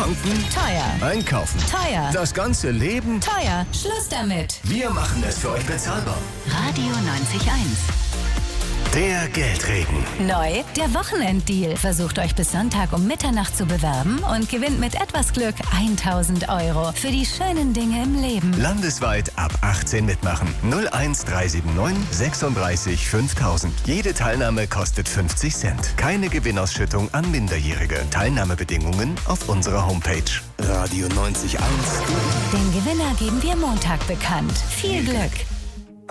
Tanken? Teuer. Einkaufen? Teuer. Das ganze Leben? Teuer. Schluss damit. Wir machen es für euch bezahlbar. Radio 90.1. Der Geldregen. Neu, der Wochenenddeal. Versucht euch bis Sonntag um Mitternacht zu bewerben und gewinnt mit etwas Glück 1.000 € für die schönen Dinge im Leben. Landesweit ab 18 mitmachen. 01379 36 5000. Jede Teilnahme kostet 50 Cent. Keine Gewinnausschüttung an Minderjährige. Teilnahmebedingungen auf unserer Homepage. Radio 90.1. Den Gewinner geben wir Montag bekannt. Viel Glück!